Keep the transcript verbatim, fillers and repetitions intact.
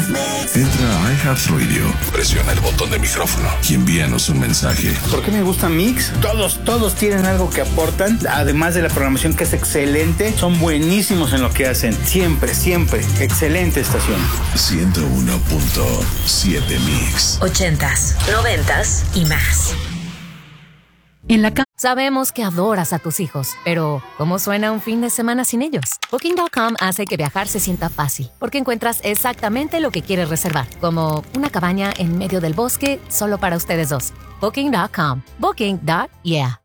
Entra a iHeartRadio, presiona el botón de micrófono y envíanos un mensaje. ¿Por qué me gusta Mix? Todos, todos tienen algo que aportan, además de la programación que es excelente, son buenísimos en lo que hacen. Siempre, siempre. Excelente estación. ciento uno punto siete Mix. Ochentas, noventas y más. En la ca- Sabemos que adoras a tus hijos, pero ¿cómo suena un fin de semana sin ellos? Booking punto com hace que viajar se sienta fácil, porque encuentras exactamente lo que quieres reservar, como una cabaña en medio del bosque solo para ustedes dos. Booking punto com. Booking. Yeah.